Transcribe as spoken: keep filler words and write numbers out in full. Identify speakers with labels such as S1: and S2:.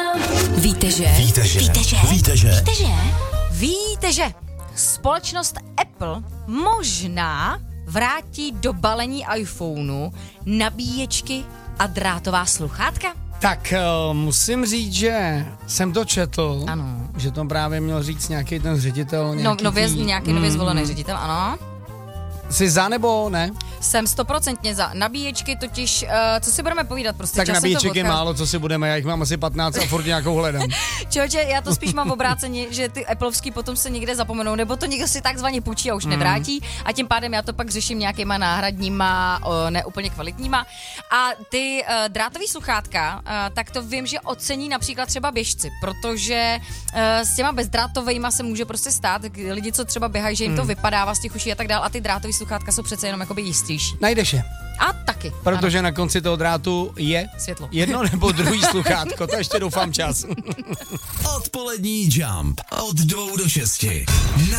S1: Víte, že?
S2: Víte, že?
S1: Víte, že?
S2: Víte, že?
S1: Víte, že?
S3: Víte, že společnost Apple možná vrátí do balení iPhoneu nabíječky a drátová sluchátka?
S4: Tak uh, musím říct, že jsem to četl,
S3: Ano.
S4: že to právě měl říct nějaký ten ředitel.
S3: No,
S4: Nějaký,
S3: nově,
S4: tý,
S3: nějaký nově zvolený ředitel, ano.
S4: Jsi za nebo ne?
S3: Jsem stoprocentně za. Nabíječky totiž, uh, co si budeme povídat, prostě
S4: Tak
S3: časem to
S4: nabíječek je
S3: odchází.
S4: málo, co si budeme, já jich mám asi patnáct a furt nějakou hledám.
S3: Čoče, já to spíš mám obráceně, že ty Appleovský potom se někde zapomenou, nebo to někdo si takzvaně půjčí a už nevrátí a tím pádem já to pak řeším nějakýma náhradníma, o, neúplně kvalitníma. A ty uh, drátový sluchátka, uh, tak to vím, že ocení například třeba běžci, protože uh, s těma bezdrátovejma se může prostě stát, lidi, co třeba běhají, že jim to vypadává z těch uší a tak dál a ty drátový sluchátka jsou přece jenom jakoby jistější.
S4: Najdeš je,
S3: A taky.
S4: protože na konci toho drátu je
S3: Světlo.
S4: jedno nebo druhý sluchátko, to ještě doufám čas.
S2: Odpolední Jump od dvou do šesti. Na